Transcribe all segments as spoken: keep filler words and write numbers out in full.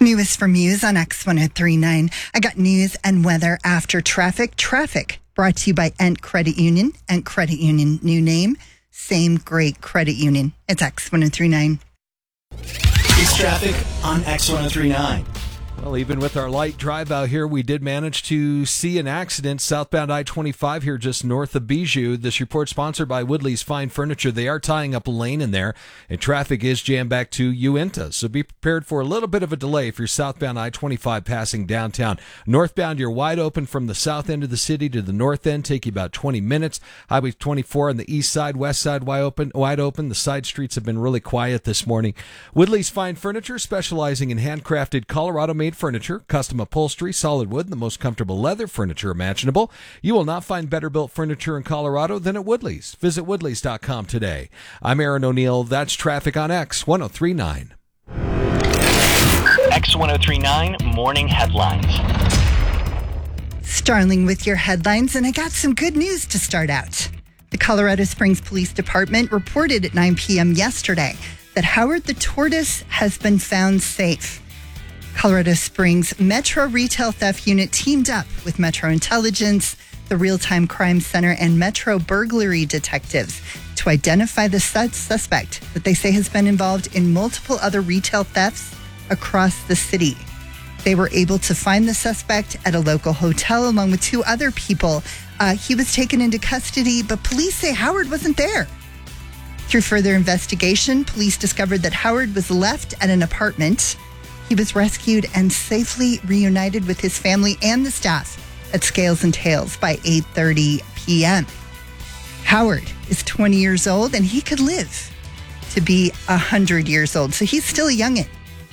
Newest from Muse on X one oh three point nine. I got news and weather after traffic. Traffic brought to you by Ent Credit Union. Ent Credit Union, new name, same great credit union. It's X one oh three point nine. It's traffic on X one oh three point nine. Well, even with our light drive out here, we did manage to see an accident southbound I twenty-five here just north of Bijou. This report sponsored by Woodley's Fine Furniture. They are tying up a lane in there, and traffic is jammed back to Uinta. So be prepared for a little bit of a delay if you're southbound I twenty-five passing downtown. Northbound, you're wide open from the south end of the city to the north end. Take you about twenty minutes. Highway twenty-four on the east side, west side, wide open. Wide open. The side streets have been really quiet this morning. Woodley's Fine Furniture, specializing in handcrafted Colorado-made furniture, custom upholstery, solid wood, and the most comfortable leather furniture imaginable. You will not find better built furniture in Colorado than at Woodley's. Visit woodleys dot com today. I'm Aaron O'Neill. That's traffic on X one oh three point nine. X one oh three point nine Morning Headlines. Starling with your headlines, and I got some good news to start out. The Colorado Springs Police Department reported at nine p.m. yesterday that Howard the Tortoise has been found safe. Colorado Springs Metro Retail Theft Unit teamed up with Metro Intelligence, the Real-Time Crime Center, and Metro Burglary Detectives to identify the suspect that they say has been involved in multiple other retail thefts across the city. They were able to find the suspect at a local hotel along with two other people. Uh, he was taken into custody, but police say Howard wasn't there. Through further investigation, police discovered that Howard was left at an apartment. He was rescued and safely reunited with his family and the staff at Scales and Tails by eight thirty p.m. Howard is twenty years old, and he could live to be one hundred years old, so he's still a youngin'.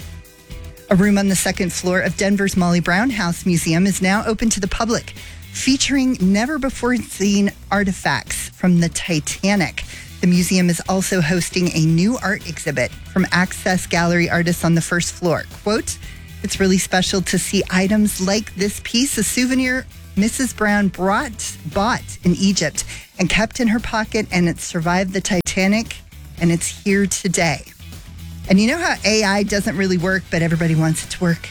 A room on the second floor of Denver's Molly Brown House Museum is now open to the public, featuring never-before-seen artifacts from the Titanic. The museum is also hosting a new art exhibit from Access Gallery artists on the first floor. Quote, "It's really special to see items like this piece, a souvenir Missus Brown brought, bought in Egypt and kept in her pocket, and it survived the Titanic, and it's here today." And you know how A I doesn't really work, but everybody wants it to work?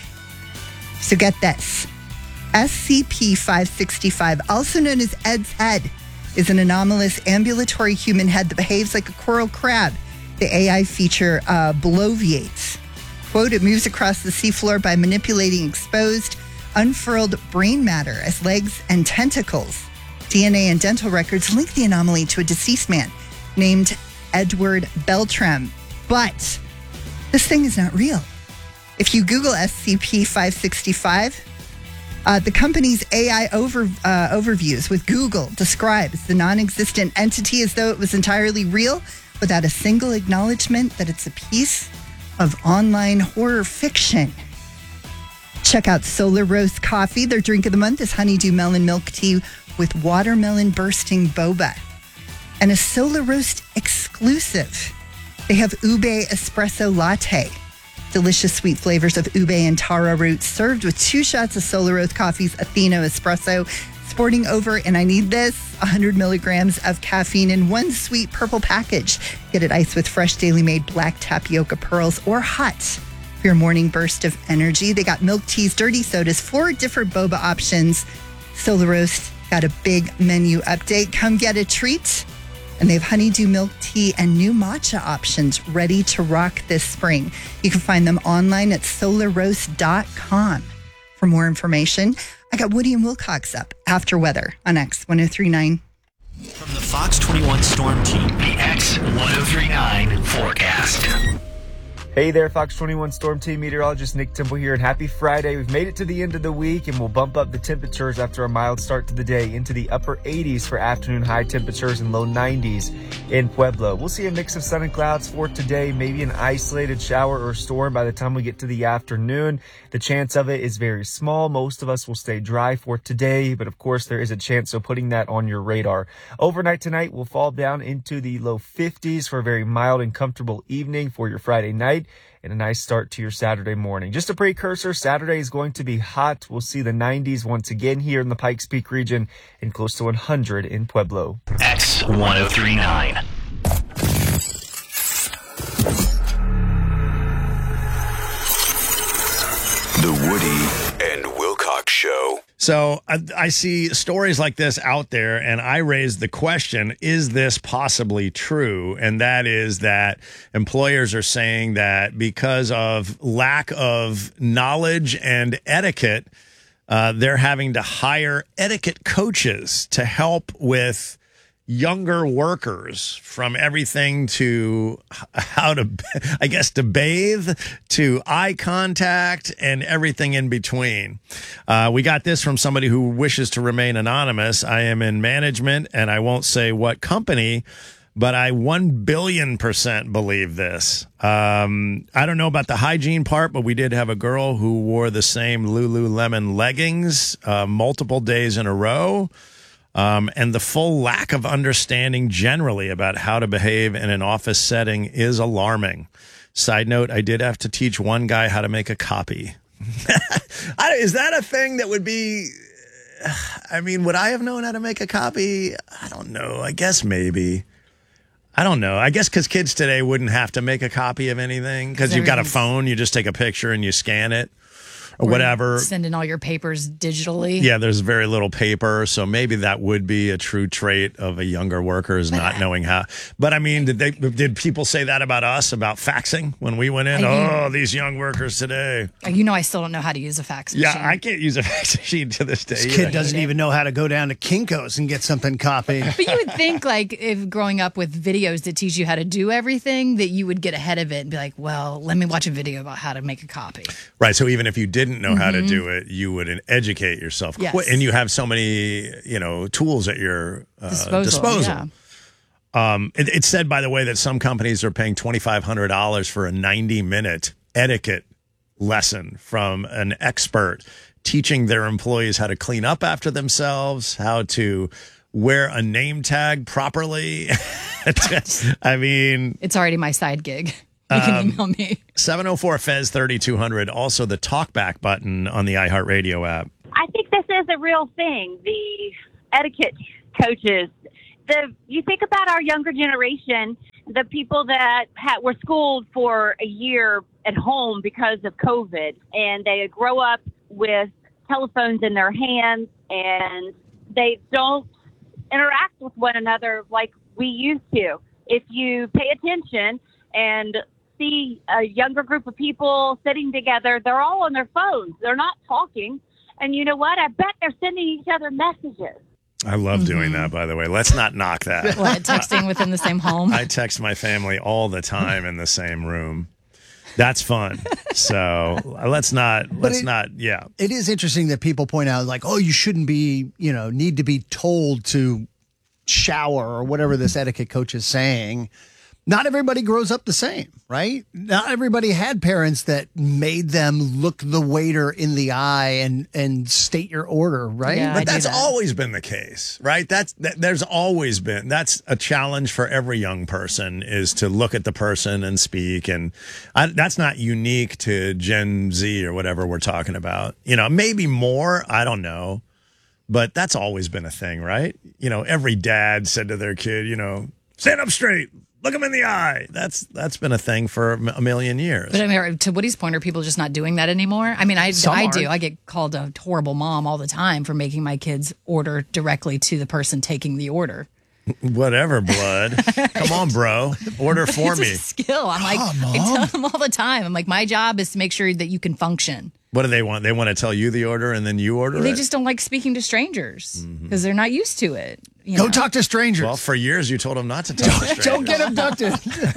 So get this. S C P five sixty-five, also known as Ed's head, is an anomalous ambulatory human head that behaves like a coral crab. The A I feature uh, bloviates. Quote, "It moves across the seafloor by manipulating exposed, unfurled brain matter as legs and tentacles. D N A and dental records link the anomaly to a deceased man named Edward Beltram. But this thing is not real. If you Google S C P five sixty-five, Uh, the company's A I over, uh, overviews with Google describes the non-existent entity as though it was entirely real, without a single acknowledgement that it's a piece of online horror fiction. Check out Solar Roast Coffee. Their drink of the month is Honeydew Melon Milk Tea with Watermelon Bursting Boba. And a Solar Roast exclusive. They have Ube Espresso Latte. Delicious sweet flavors of ube and taro roots served with two shots of Solar Roast Coffee's Athena Espresso, sporting over, and I need this, one hundred milligrams of caffeine in one sweet purple package. Get it iced with fresh daily made black tapioca pearls or hot for your morning burst of energy. They got milk teas, dirty sodas, four different boba options. Solar Roast got a big menu update. Come get a treat. And they have honeydew milk tea and new matcha options ready to rock this spring. You can find them online at solar roast dot com. For more information, I got Woody and Wilcox up after weather on X one oh three point nine. From the Fox twenty-one Storm Team, the X one oh three point nine forecast. Hey there, Fox twenty-one Storm Team meteorologist Nick Temple here, and happy Friday. We've made it to the end of the week, and we'll bump up the temperatures after a mild start to the day into the upper eighties for afternoon high temperatures and low nineties in Pueblo. We'll see a mix of sun and clouds for today, maybe an isolated shower or storm by the time we get to the afternoon. The chance of it is very small. Most of us will stay dry for today, but of course there is a chance, so putting that on your radar. Overnight tonight, we'll fall down into the low fifties for a very mild and comfortable evening for your Friday night, and a nice start to your Saturday morning. Just a precursor, Saturday is going to be hot. We'll see the nineties once again here in the Pikes Peak region and close to one hundred in Pueblo. X one oh three point nine. The Woody and Wilcox Show. So I, I see stories like this out there, and I raise the question, is this possibly true? And that is that employers are saying that because of lack of knowledge and etiquette, uh, they're having to hire etiquette coaches to help with younger workers, from everything to how to, I guess, to bathe, to eye contact, and everything in between. Uh, we got this from somebody who wishes to remain anonymous. I am in management, and I won't say what company, but I one billion percent believe this. Um, I don't know about the hygiene part, but we did have a girl who wore the same Lululemon leggings uh, multiple days in a row. Um, and the full lack of understanding generally about how to behave in an office setting is alarming. Side note, I did have to teach one guy how to make a copy. I, is that a thing that would be, I mean, would I have known how to make a copy? I don't know. I guess maybe. I don't know. I guess because kids today wouldn't have to make a copy of anything because you've got a phone. You just take a picture and you scan it. Or whatever. Send in all your papers digitally. Yeah, there's very little paper, so maybe that would be a true trait of a younger worker is not knowing how. But I mean, did they did people say that about us, about faxing when we went in? I, oh, these young workers today. You know, I still don't know how to use a fax machine. Yeah, I can't use a fax machine to this day. This kid doesn't even know how to go down to Kinko's and get something copied. But you would think, like, if growing up with videos that teach you how to do everything, that you would get ahead of it and be like, well, let me watch a video about how to make a copy. Right, so even if you didn't know Mm-hmm. how to do it, you would educate yourself. Yes. And you have so many, you know, tools at your uh, disposal. disposal. Yeah. Um, it, it's said, by the way, that some companies are paying twenty-five hundred dollars for a ninety minute etiquette lesson from an expert teaching their employees how to clean up after themselves, how to wear a name tag properly. I mean, it's already my side gig. You can email me. seven oh four F E Z thirty-two hundred. Also, the talkback button on the iHeartRadio app. I think this is a real thing. The etiquette coaches. The you think about our younger generation, the people that ha- were schooled for a year at home because of COVID, and they grow up with telephones in their hands, and they don't interact with one another like we used to. If you pay attention and see a younger group of people sitting together, they're all on their phones. They're not talking. And you know what? I bet they're sending each other messages. I love mm-hmm. doing that, by the way. Let's not knock that. What, texting within the same home? I text my family all the time in the same room. That's fun. So let's not, let's it, not, yeah. It is interesting that people point out, like, oh, you shouldn't be, you know, need to be told to shower or whatever this etiquette coach is saying. Not everybody grows up the same, right? Not everybody had parents that made them look the waiter in the eye and, and state your order, right? Yeah, but I that's that. always been the case, right? That's that, there's always been. That's a challenge for every young person, is to look at the person and speak. And I, that's not unique to Gen Z or whatever we're talking about. You know, maybe more. I don't know. But that's always been a thing, right? You know, every dad said to their kid, you know, stand up straight. Look him in the eye. That's that's been a thing for a million years. But I mean, to Woody's point, are people just not doing that anymore? I mean, I, I do. I get called a horrible mom all the time for making my kids order directly to the person taking the order. Whatever, blood. Come on, bro. Order for it's me. A skill. I'm like, Come I tell them all the time. I'm like, my job is to make sure that you can function. What do they want? They want to tell you the order and then you order they it? They just don't like speaking to strangers because mm-hmm. they're not used to it. You Don't know? talk to strangers. Well, for years you told them not to talk to strangers. Don't get abducted.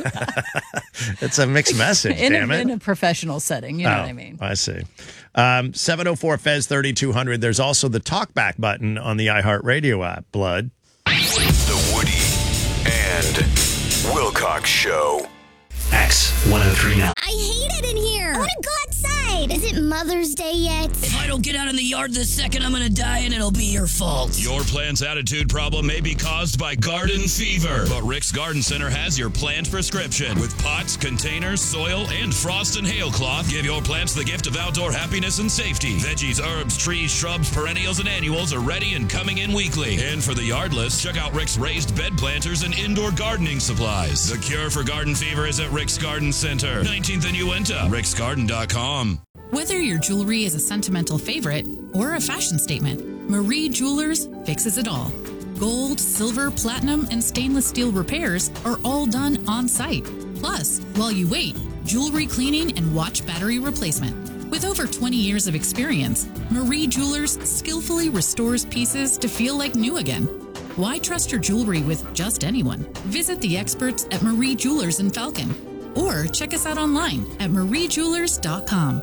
It's a mixed message, in damn a, it. In a professional setting, you know oh, what I mean. I see. Um, seven oh four F E Z thirty-two hundred. There's also the talkback button on the iHeartRadio app, blood. The Woody and Wilcox Show. X one oh three nine. I hate it in here. I want to go outside. Is it Mother's Day yet? If I don't get out in the yard this second, I'm going to die and it'll be your fault. Your plant's attitude problem may be caused by garden fever, but Rick's Garden Center has your plant prescription. With pots, containers, soil, and frost and hail cloth, give your plants the gift of outdoor happiness and safety. Veggies, herbs, trees, shrubs, perennials, and annuals are ready and coming in weekly. And for the yardless, check out Rick's raised bed planters and indoor gardening supplies. The cure for garden fever is at Rick's Garden Center, nineteenth and Uinta, ricksgarden dot com. Whether your jewelry is a sentimental favorite or a fashion statement, Marie Jewelers fixes it all. Gold, silver, platinum, and stainless steel repairs are all done on site. Plus, while you wait, jewelry cleaning and watch battery replacement. With over twenty years of experience, Marie Jewelers skillfully restores pieces to feel like new again. Why trust your jewelry with just anyone? Visit the experts at Marie Jewelers in Falcon or check us out online at marie jewelers dot com.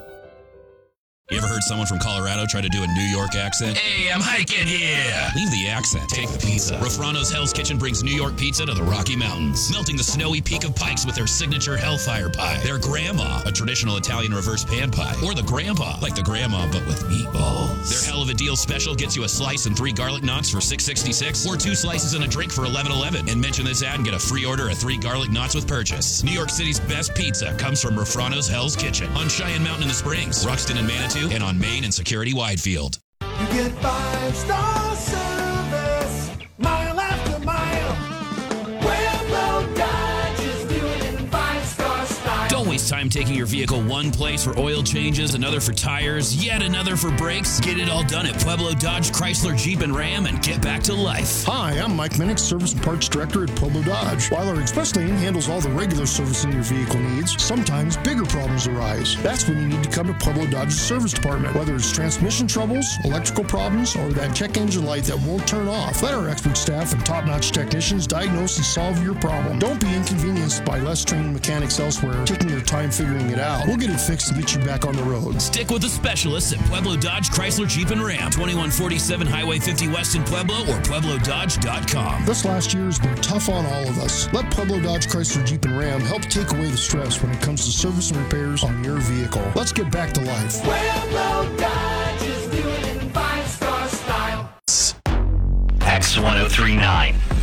You ever heard someone from Colorado try to do a New York accent? Hey, I'm hiking here. Leave the accent. Take the pizza. Rafrano's Hell's Kitchen brings New York pizza to the Rocky Mountains, melting the snowy peak of Pikes with their signature Hellfire Pie, their Grandma, a traditional Italian reverse pan pie, or the Grandpa, like the Grandma but with meatballs. Their Hell of a Deal special gets you a slice and three garlic knots for six sixty-six, or two slices and a drink for eleven eleven. And mention this ad and get a free order of three garlic knots with purchase. New York City's best pizza comes from Rafrano's Hell's Kitchen on Cheyenne Mountain in the Springs, Ruxton and Manitou, and on Main and Security Widefield. You get five-star service, mile after mile. Pueblo Dodge is doing it in five-star style. Don't waste time taking your vehicle one place for oil changes, another for tires, yet another for brakes. Get it all done at Pueblo Dodge, Chrysler, Jeep, and Ram and get back to life. Hi, I'm Mike Minnick, Service and Parts Director at Pueblo Dodge. While our Express Lane handles all the regular servicing your vehicle needs, sometimes bigger problems arise. That's when you need to come to Pueblo Dodge's service department. Whether it's transmission troubles, electrical problems, or that check engine light that won't turn off, let our expert staff and top-notch technicians diagnose and solve your problem. Don't be inconvenienced by less trained mechanics elsewhere taking their time figuring it out. We'll get it fixed and get you back on the road. Stick with the specialists at Pueblo Dodge, Chrysler, Jeep, and Ram. twenty-one forty-seven Highway fifty West in Pueblo or pueblo dodge dot com. This last year has been tough on all of us. Let Pueblo Dodge, Chrysler, Jeep, and Ram help take away the stress when it comes to service and repairs on your vehicle. Let's get back to life. Pueblo Dodge is doing it in five-star style. X ten thirty-nine.